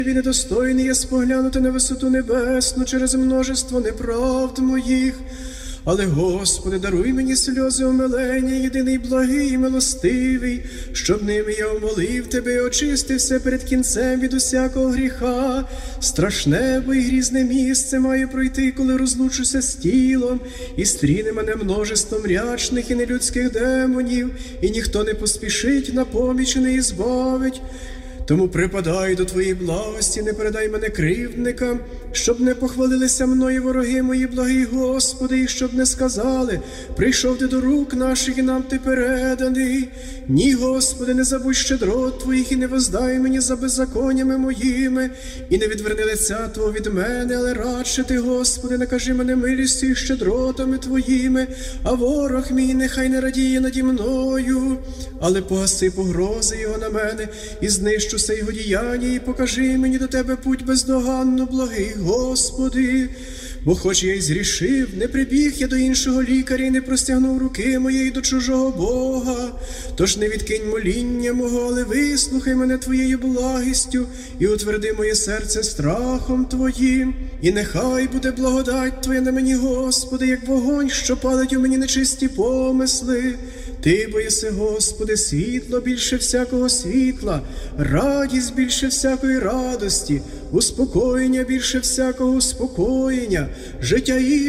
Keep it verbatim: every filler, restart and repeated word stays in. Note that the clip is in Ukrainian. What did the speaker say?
Він недостойний є споглянути на висоту небесну через множество неправд моїх. Але, Господи, даруй мені сльози умилення, єдиний благий і милостивий, щоб ними я умолив Тебе і очистився перед кінцем від усякого гріха. Страшне, бо і грізне місце маю пройти, коли розлучуся з тілом, і стріне мене множество мрячних і нелюдських демонів, і ніхто не поспішить на поміч і не ізбавить. Тому припадай до Твоєї благості, не передай мене кривдникам, щоб не похвалилися мною вороги мої, благий Господи, і щоб не сказали: прийшов Ти до рук наших, і нам Ти переданий. Ні, Господи, не забудь щедрот Твоїх, і не воздай мені за беззаконнями моїми, і не відверни лиця Твого від мене, але радше Ти, Господи, накажи мене милістю і щедротами Твоїми, а ворог мій нехай не радіє наді мною, але погаси погрози його на мене, і знищу все його діяння, і покажи мені до Тебе путь бездоганно, благий Господи. Бо хоч я й згрішив, не прибіг я до іншого лікаря і не простягнув руки моєї до чужого Бога. Тож не відкинь моління мого, але вислухай мене Твоєю благістю і утверди моє серце страхом Твоїм. І нехай буде благодать Твоя на мені, Господи, як вогонь, що палить у мені нечисті помисли. Ти, бо єси, Господи, світло більше всякого світла, радість більше всякої радості, успокоєння більше всякого успокоєння, життя і